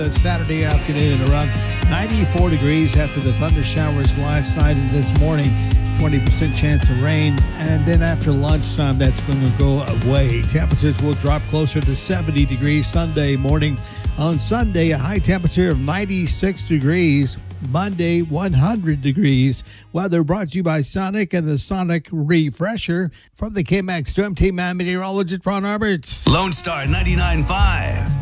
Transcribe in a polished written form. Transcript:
Saturday afternoon, around 94 degrees after the thunder showers last night and this morning. 20% chance of rain, and then after lunchtime, that's going to go away. Temperatures will drop closer to 70 degrees Sunday morning. On Sunday, a high temperature of 96 degrees. Monday, 100 degrees. Weather brought to you by Sonic and the Sonic Refresher. From the KMAX Storm Team, I'm meteorologist Ron Roberts. Lone Star 99.5.